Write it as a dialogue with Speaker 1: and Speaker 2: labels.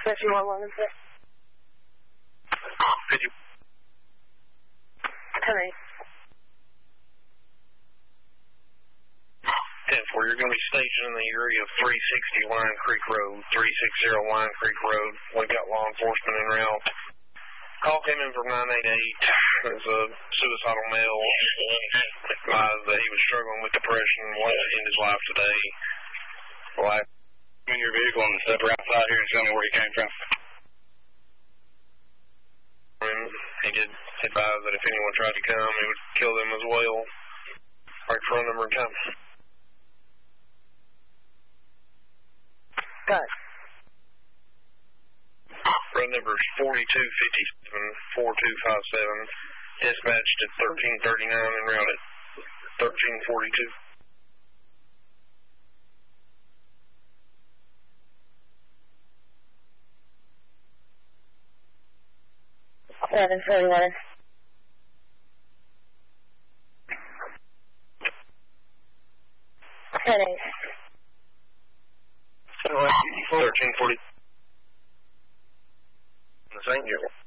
Speaker 1: 51 sir.
Speaker 2: 50.
Speaker 1: 10-8.
Speaker 2: 10-4, you're going to be stationed in the area of 360 Lion Creek Road, 360 Lion Creek Road. We got law enforcement en route. Call came in from 988. There's a suicidal male. Advised that he was struggling with depression and wanted to end his life today. Well,
Speaker 3: in your vehicle and step outside here and tell me where you came from.
Speaker 2: He did advise that if anyone tried to come, he would kill them as well. Right front number and come.
Speaker 1: Got it.
Speaker 2: Run number is 4257-4257. Dispatched at 1339 and route at 1342.
Speaker 1: 741. 10-8.
Speaker 2: 1340. The St. Joe.